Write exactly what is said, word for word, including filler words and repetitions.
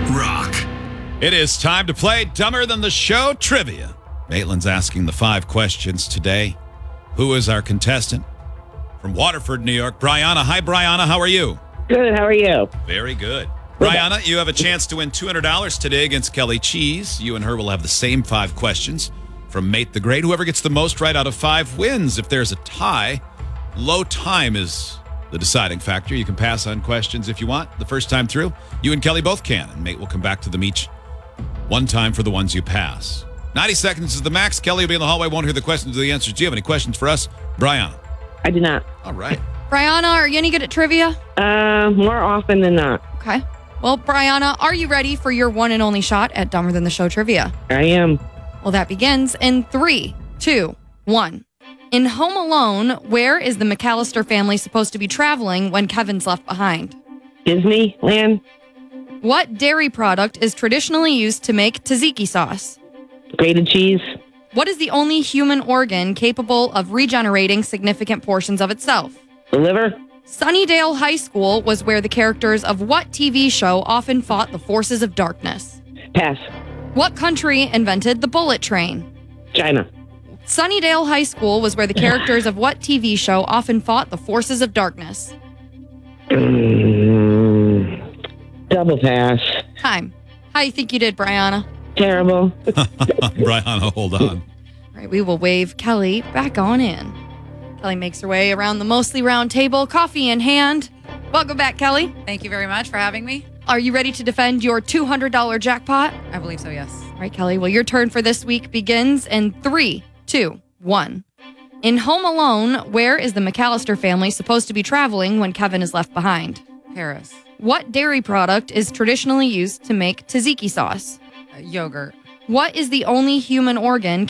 rock. It is time to play Dumber Than the Show trivia. Maitland's asking the five questions today. Who is our contestant? From Waterford, New York, Brianna. Hi, Brianna. How are you? Good. How are you? Very good. Brianna, you have a chance to win two hundred dollars today against Kelly Cheese. You and her will have the same five questions from Mate the Great. Whoever gets the most right out of five wins. If there's a tie, low time is the deciding factor. You can pass on questions if you want. The first time through, you and Kelly both can, and Mate will come back to them each one time for the ones you pass. ninety seconds is the max. Kelly will be in the hallway, won't hear the questions or the answers. Do you have any questions for us, Brianna? I do not. All right. Brianna, are you any good at trivia? Uh, more often than not. Okay. Well, Brianna, are you ready for your one and only shot at Dumber Than the Show trivia? I am. Well, that begins in three, two, one. In Home Alone, where is the McAllister family supposed to be traveling when Kevin's left behind? Disneyland. What dairy product is traditionally used to make tzatziki sauce? Grated cheese. What is the only human organ capable of regenerating significant portions of itself? The liver. Sunnydale High School was where the characters of what T V show often fought the forces of darkness? Pass. What country invented the bullet train? China. Sunnydale High School was where the characters of what T V show often fought the forces of darkness? Mm, double pass. Time. How do you think you did, Brianna? Terrible. Brianna, hold on. All right, we will wave Kelly back on in. Kelly makes her way around the mostly round table, coffee in hand. Welcome back, Kelly. Thank you very much for having me. Are you ready to defend your two hundred dollars jackpot? I believe so, yes. All right, Kelly. Well, your turn for this week begins in three, two, one. In Home Alone, where is the McAllister family supposed to be traveling when Kevin is left behind? Paris. What dairy product is traditionally used to make tzatziki sauce? Uh, yogurt. What is the only human organ